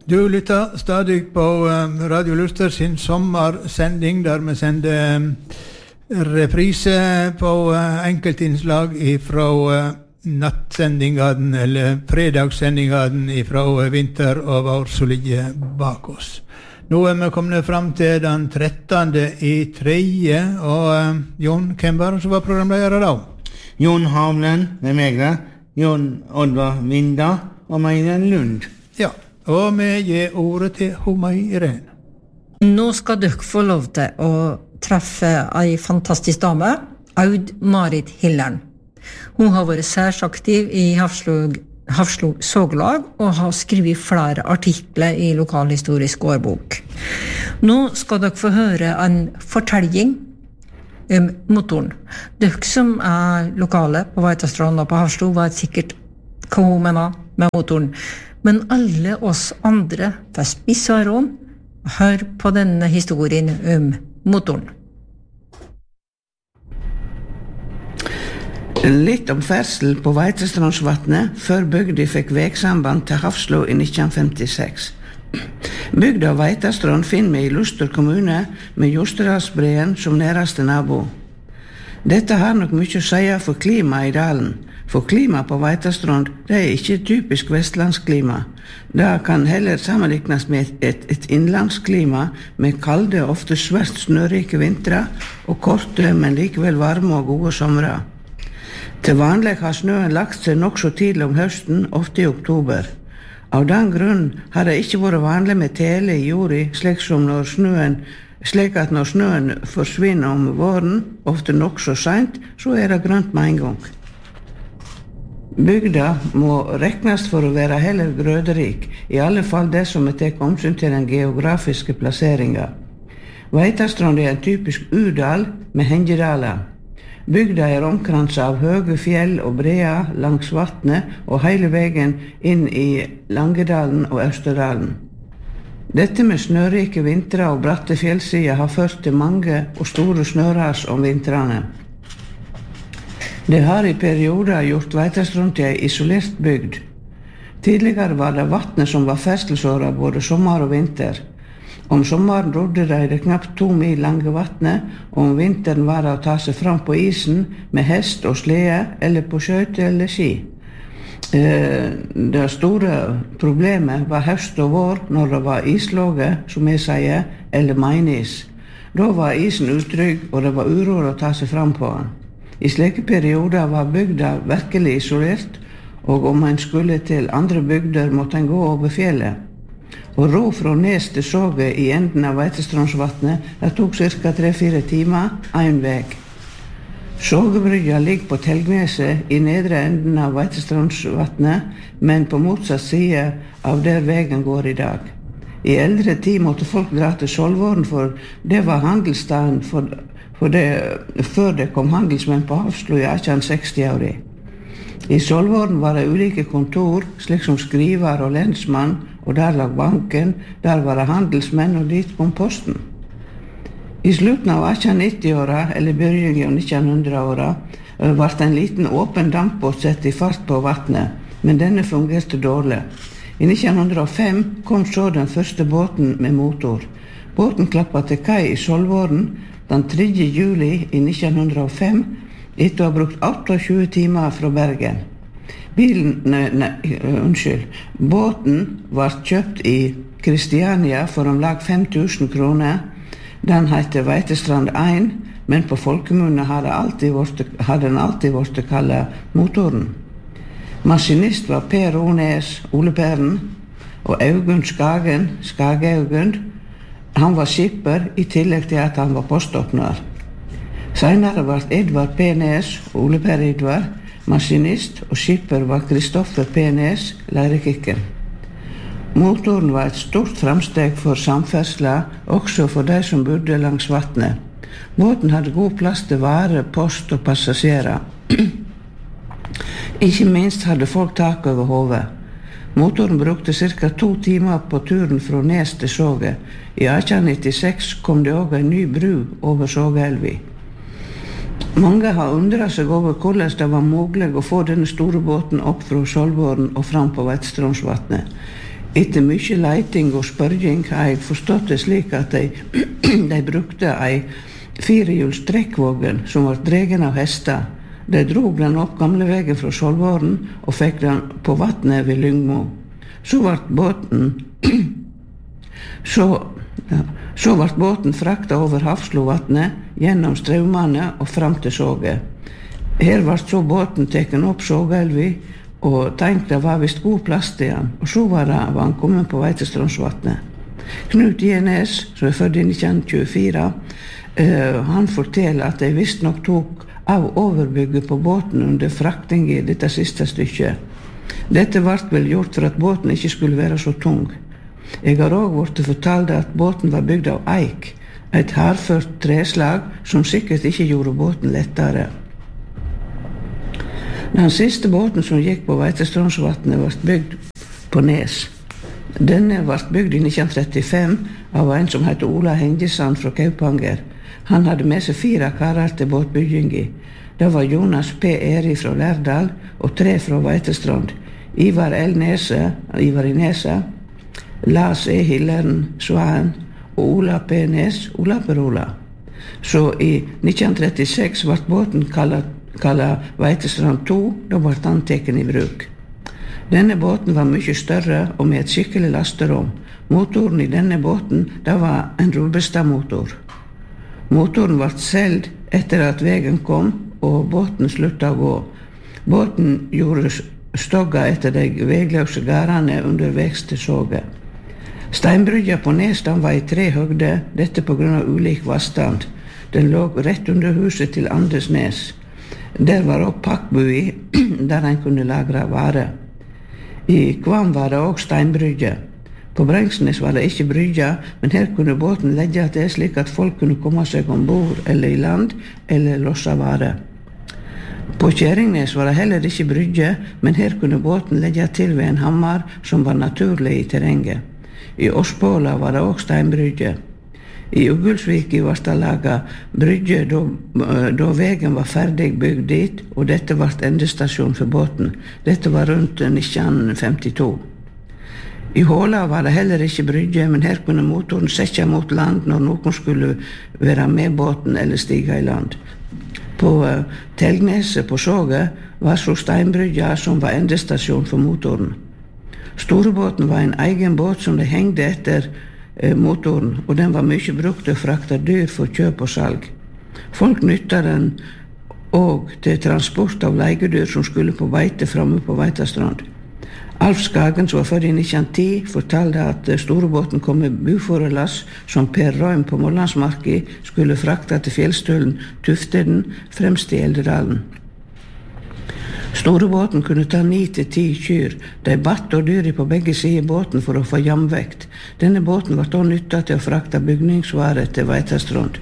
Du lytter stadig på Radio Luster sin sommersending, der vi sender reprise på enkeltinnslag fra nattsendingene, eller fredagssendingene fra vinter og vår som ligger bak oss. Nå vi kommet frem til den 13. i 3. Og Jon, hvem var det som var programleder da? Jon Havlen, det meg da. Jon Oddvar Vinda og Meiren Lund. Ja, og vi gir ordet til Homai Irene. Nå skal dere få lov til å treffe en fantastisk dame, Aud Marit Hillern. Hun har vært særs aktiv i Hafslo Såglag og har skrevet flere artikler i lokalhistorisk årbok. Nå skal dere få høre en fortelling om motoren. Dere som lokale på Veitastrand og på Hafslo vet sikkert hva hun mener med motoren. Men alle oss andre får spisse øron og hør på denne historien om motoren. Litt om ferdsel på Veitastrandsvatnet før bygda fikk veksamband til Hafslo i 1956. Bygda Veitastrand finner vi i Luster kommune med Jostedalsbreen som nærmeste nabo. Dette har nok mye å si for klimaet i dalen, for klima på Veitastrand det ikke typisk vestlandsklima. Det kan heller sammenlignes med et innlandsklima med kalde, ofte svært snørike vintre og korte, men likevel varme og gode somre. Til vanlig har snøen lagt seg nok så tidlig om høsten, ofte i oktober. Av den grunn har det ikke vært vanlig med tele i jorda, slik at når snøen forsvinner om våren, ofte nok så sent, så det grønt med en gang. Bygda må regnes for å være heller grøderik, i alle fall det som tar omsyn til den geografiske plasseringen. Veitastrand en typisk udal med hengedaler. Bygda omkranset av høye fjell og breer langs vattnet og hele veien inn i Langedalen og Østerdalen. Dette med snørike vintre og bratte fjellsider har ført til mange og store snøras om vintrene. Det har i perioder gjort Veitastrand til en isolert bygd. Tidligere var det vattnet som var ferdselsåra både sommer og vinter. Om sommeren rodde de det knapt 2 mil lange vattnet, og om vinteren var det å ta seg fram på isen med hest og slede, eller på skøyte eller ski. Det store problemet var høst og vår når det var islåge, som jeg sier, eller meinis. Da var isen utrygg, og det var uråd å ta seg fram på den. I slike perioder var bygda virkelig isolert, og om en skulle til andre bygder måtte en gå over fjellet. Og ro fra Nes til Såge i enden av Veitastrandsvatnet, det tok ca. 3-4 timer, en vei. Sågebrygga ligger på Telgneset i nedre enden av Veitastrandsvatnet, men på motsatt side av der veien går i dag. I eldre tid måtte folk dra til Solvåren, for det var handelsstaden før det kom handelsmenn på Hafslo i 1860-årene. I Solvåren var det ulike kontor, slik som skriver og lensmann, og der lag banken, der var det handelsmenn, og dit kom posten. I slutten av 1890-åra, eller begynnelsen av 1900-åra, ble en liten åpen dampbåt sett i fart på vattnet, men denne fungerte dårlig. I 1905 kom så den første båten med motor. Båten klappet til kai i Solvåren den 3. juli i 1905, etter å ha brukt 28 timer fra Bergen. Båten var kjøpt i Kristiania for om lag 5.000 kroner. Den heter Veitastrand 1, men på folkemunne har den alltid vært kallet motoren. Maskinist var Per Ones, Ole Perren, og Augund Skagen, Skage-Augund. Han var skipper i tillegg til at han var poståpner. Senere var Edvard P. Nes, Ole Per Edvard, maskinist, og skipper var Kristoffer P. Nes, lærekikken. Motoren var et stort framsteg for samferdsla, også for de som bodde langs vattnet. Båten hadde god plass til vare, post og passasjerer. Ikke minst hadde folk tak over hodet. Motoren brukte ca. 2 timer på turen fra Nes til Såge. I 1896 kom det også en ny bru over Sågeelvi. Mange har undret seg over hvordan det var mulig å få denne store båten opp fra Solvåren og fram på Veitastrandsvatnet. Etter mye leiting og spørging har jeg forstått det slik at de brukte ei firehjuls trekkvogn som var dregen av hester. De drog den opp gamlevegen fra Skjoldvåren og fikk den på vattnet ved Lyngmo. Så ble båten frakta over Hafslovatnet, gjennom Straumane og fram til Såge. Her ble så båten teken opp Sågeelvi, og tenkte det var visst god plass til han, og så var han kommet på Veitestrandsvatnet. Knut Jenes, som født i 1924, han forteller at de visst nok tok av overbygget på båten under frakting i dette siste stykket. Dette ble vel gjort for at båten ikke skulle være så tung. Jeg har også blitt fortalt at båten var bygd av eik, et hardført treslag som sikkert ikke gjorde båten lettere. Den siste båten som gikk på Veitestrandsvatnet var bygd på Nes. Denne var bygd i 1935 av en som heter Ola Hengesand fra Kaupanger. Han hadde med seg 4 karer til båtbyggingi. Det var Jonas P. Eri fra Lærdal og 3 fra Veitestrand. Ivar L. Nese, Ivar i Nese, Lars E. Hilleren Svaen og Ola P. Nes, Ola Perola. Så i 1936 ble båten kallet Veitestrand 2, da ble han teken i bruk. Denne båten var mye større og med et skikkelig lasterom. Motoren i denne båten, det var en Rubbestad-motor. Motoren ble solgt etter at veien kom og båten sluttet å gå. Båten gjorde stogga etter de vegløse gardene underveis til Såge. Steinbrygga på Nesdam var i 3 høgder, dette på grunn av ulik vannstand. Den lå rett under huset til Anders Nes. Der var også pakkbui, der en kunne lagre vare. I Kvam var det også steinbrygge. På Brengsnes var det ikke brygge, men her kunne båten legge til slik at folk kunne komme seg ombord eller i land, eller losse vare. På Kjerringnes var det heller ikke brygge, men her kunne båten legge til ved en hammer som var naturlig i terrenget. I Åspåla var det også steinbrygge. I Uggulsviki var det laget brygge da veien var ferdig bygd dit, og dette var endestasjon for båten. Dette var rundt 1952. I Håla var det heller ikke brygge, men her kunne motoren sette mot land når noen skulle være med båten eller stige i land. På Telgneset på Såge var så steinbrygga som var endestasjon for motoren. Storebåten var en egen båt som de hengde etter motoren, og den var mye brukt til å frakte dyr for kjøp og salg. Folk nyttet den også til transport av legedyr som skulle på beite framme på Veitastrand. Alf Skagen, som var født i 1910, fortalte at storebåten kom med buforelass som Per Røym på Målandsmarki skulle frakte til fjellstølen Tufteden fremst i Eldedalen. Storebåten kunne ta 9-10 kyr. De batt og dyr på begge sider båten for å få jamvekt. Denne båten var da nyttet til å frakte bygningsvare til Veitastrand.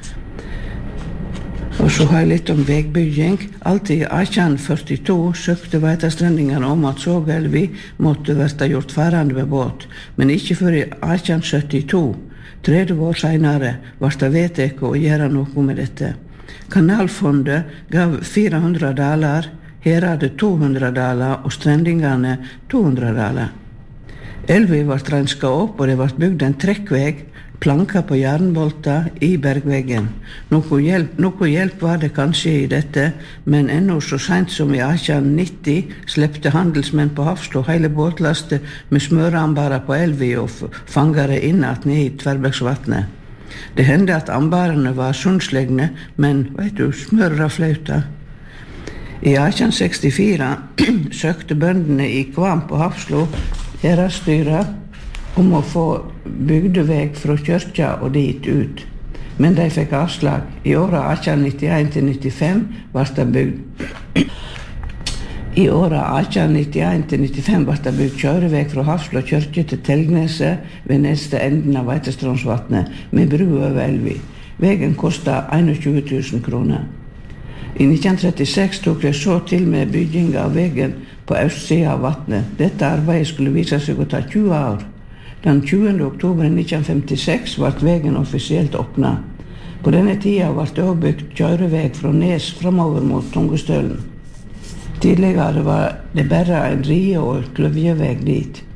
Og så har jeg litt om vegbygging. Alltid i 1842 søkte Veitastrandingene om at Sågeelvi måtte være gjort farende med båt, men ikke før i 1872, 30 år senere, ble det vedtatt å gjøre noe med dette. Kanalfondet gav 400 daler, her hadde 200 daler og strendingene 200 daler. Elvi ble renska opp, og det ble bygd en trekkveg, planka på jernbolter i bergveggen. Noe hjelp var det kanskje i dette, men ennå så sent som i 1890 slepte handelsmenn på Hafslo hele båtlastet med smøreambarer på Elvi og fangere innat ned i Tverrbæksvatnet. Det hendte at ambarene var sundslegne, men smøra flauta. I 1864 søkte bøndene i Kvam på Hafslo heradsstyret om å få bygdeveg fra kyrkja og dit ut. Men de fikk avslag. I åra 1891-95 ble det bygd. I åra 1891-95 ble det bygd kjøreveg fra Hafslo kyrkje til Telgneset ved neste enden av Veitestrandsvatnet med bru over Elvi. Vegen kostet 21 000 kroner. I 1936 tok de så til med bygging av vegen på østsiden av vattnet. Dette arbeidet skulle vise seg å ta 20 år. Den 20. oktober 1956 ble vegen offisielt åpnet. På denne tida ble det også bygd kjøreveg fra Nes fremover mot Tungestølen. Tidligere var det bare en rie og kløvjeveg dit.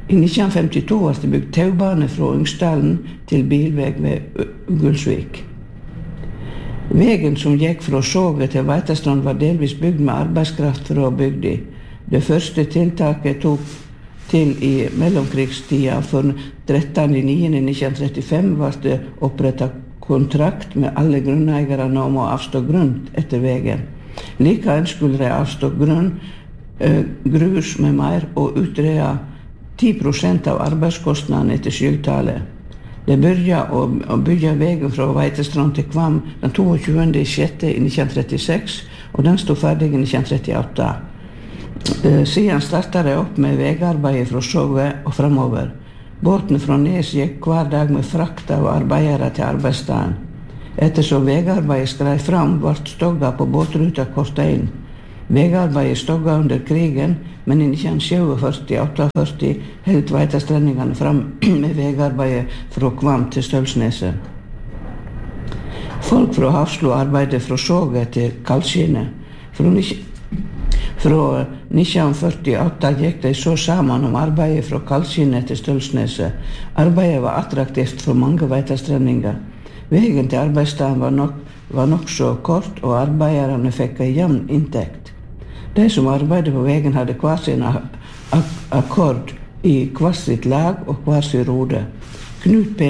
I 1952 var det bygd taubane fra Ungsdalen til bilveg ved Gulsvik. Vegen som gikk fra Såge til Veitastrand var delvis bygd med arbeidskraft fra bygda. Det første tiltaket tok til i mellomkrigstida. For 13.9.1935 var det opprettet kontrakt med alle grunneierne om å avstå grunn etter vegen. Likevel skulle de avstå grunn, grus med mer og utrede 10% av arbeidskostnadene etter skyltallet. De begynte å bygge vegen fra Veitastrand til Kvam den 22.6.1936, og den stod ferdig i 1938. Siden startet de opp med vegarbeidet fra Såge og fremover. Båten fra Nes gikk hver dag med frakt av arbeidere til arbeidsstaden. Ettersom vegarbeidet skrei fram, ble stogga på båtruta kortet inn. Vegarbeidet stogga under krigen, men i 1947-48 helt Veitastrendingene fram med vegarbeidet fra Kvam til Stølsneset. Folk fra Hafslo arbeidet fra Såge til Kalskinnet. Fra 1948 gikk de så sammen om arbeidet fra Kalskinnet til Stølsneset. Arbeidet var attraktivt for mange Veitastrendinger. Vegen til arbeidsstaden var nok så kort, og arbeiderne fikk en jevn inntekt. De som arbeidet på vegen hadde hver sin akkord i hver sitt lag og hver sin rode. Knut P.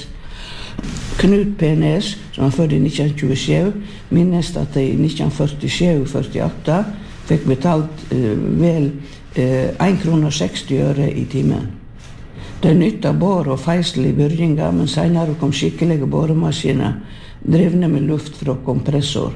Nes, som var født i 1927, minnes at de i 1947-48 fikk betalt vel 1,60 kroner i timen. De nyttet bår og feisel i byrjinga, men senere kom skikkelige båremaskiner drevne med luft fra kompressor.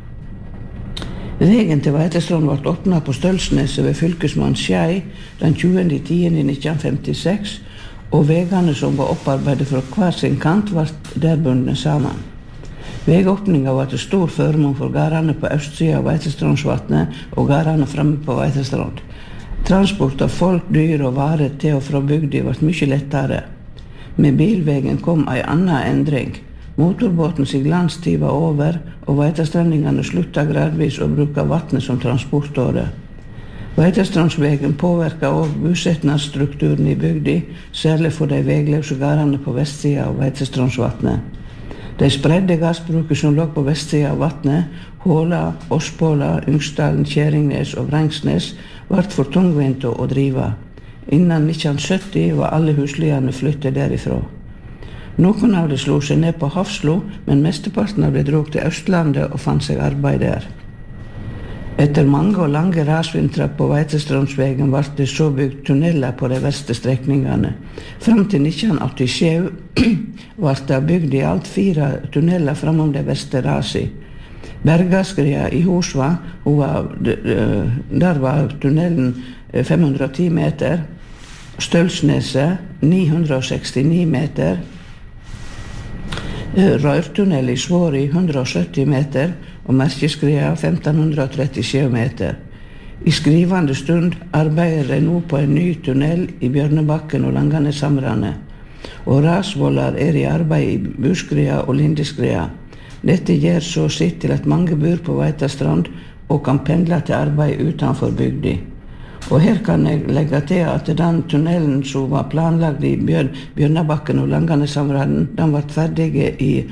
Vegen til Veitastrand ble åpnet på Stølsneset ved fylkesmann Skjei den 20.10.1956, og vegene som var opparbeidet fra hver sin kant ble der bundet sammen. Vegåpningen var til stor førmål for gardene på østsiden av Veitastrandsvatnet og gardene fremme på Veitastrand. Transport av folk, dyr og varer til og fra bygda ble mye lettere. Med bilvegen kom en annen endring. Motorbåten sin glanstid var over, og Veitastrendingene sluttet gradvis å bruke vattnet som transportåre. Veitastrandsvegen påvirket også bosetnadsstrukturen i bygda, særlig for de vegløse gardene på vestsiden av Veitastrandsvatnet. De spredde gassbruket som lå på vestsiden av vatnet, Håla, Åspåla, Ungsdalen, Kjæringnes og Vrengsnes, ble for tungvinte å drive. Innen 1970 var alle husliene flyttet derifra. Noen av de slo seg ned på Hafslo, men mesteparten av de drog til Østlandet og fant seg arbeid der. Etter mange og lange rasvintre på Veitastrandsvegen ble det så bygd tunneler på de verste strekningene. Fram til 1987 ble det bygd i alt 4 tunneler framom de verste rasene. Bergaskria i Hosva, der var tunnelen 510 meter, Stølsneset 969 meter, rørtunnel i Svåri 170 meter og Merkeskria 1537 meter. I skrivende stund arbeider de nå på en ny tunnel i Bjørnebakken og Langaneshamrane, og rasvoller i arbeid i Buskria og Lindeskria. Dette gjør så sitt til at mange bor på Veitastrand og kan pendle til arbeid utenfor bygda. Og her kan jeg legge til at den tunnelen som var planlagt i Bjørnebakken og Langaneshamrane, den ble ferdig i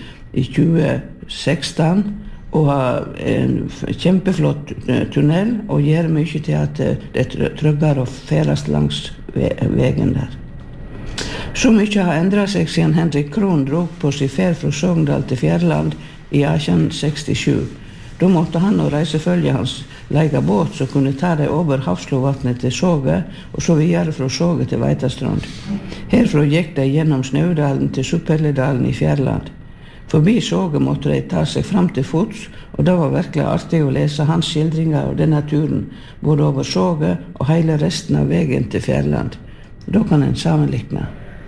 2016 og har en kjempeflott tunnel og gjør mye til at det er tryggere å ferdes langs veien der. Så mye har endret seg siden Henrik Krohn drog på sin ferd fra Sogndal til Fjærland i 1867. Da måtte han og reisefølget hans leie båt som kunne ta dem over Hafslovatnet til Såge, og så videre fra Såge til Veitastrand. Herfra gikk de gjennom Snaudalen til Suppelledalen i Fjærland. Forbi Såge måtte de ta seg fram til fots, og det var virkelig artig å lese hans skildringer av denne turen, både over Såge og hele resten av veien til Fjærland. Da kan en sammenlikne.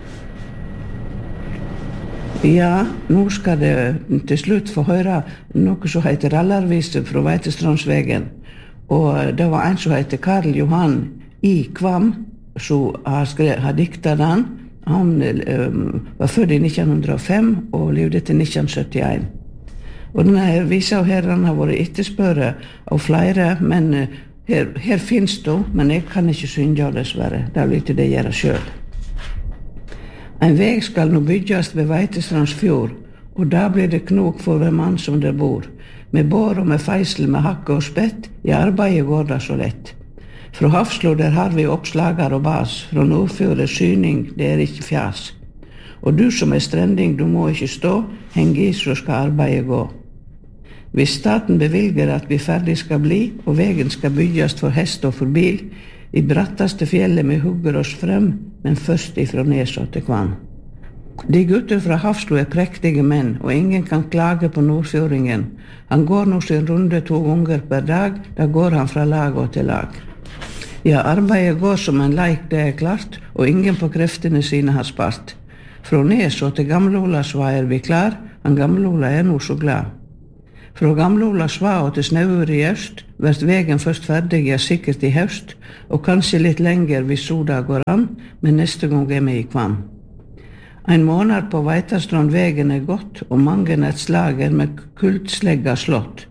Ja, nå skal det til slutt få høre noe som heter Rallarvise fra Veitastrandsvegen. Og det var en som heter Karl Johan I. Kvam, som har diktet den. Han var født i 1905 og levde til 1971. Og denne visa her har vært etterspøret av flere, men Her finns det, men jeg kan ikke synge dessverre. Det litt det gjøre selv. En veg skal nå bygges ved Veitestrands fjord, og da blir det knok for hver mann som der bor. Med bår og med feisel, med hakke og spett, i arbeidet går det så lett. Fra Hafslo der har vi oppslager og bas, fra Nordfjord syning, det ikke fjas. Og du som strending, du må ikke stå, heng i så skal arbeidet gå. Hvis staten bevilger at vi ferdig skal bli, og vegen skal bygges for hest og for bil, i brattaste fjellet vi hugger oss frem, men først ifra Neså til Kvam. De gutter fra Hafslo prektige menn, og ingen kan klage på nordfjordingen. Han går nå sin runde 2 ganger per dag, da går han fra lag og til lag. Ja, arbeidet går som en leik, det klart, og ingen på kreftene sine har spart. Fra Neså til Gamle-Ola Sva vi klar, han Gamle-Ola nå så glad. Fra Gamle-Ola Sva og til Snaur i øst, vært vegen først ferdig, ja sikkert i høst, og kanskje litt lenger hvis soda går an, men neste gang vi i Kvam. En måned på Veitastrand vegen gått, og mange et slager med kultslegga slått.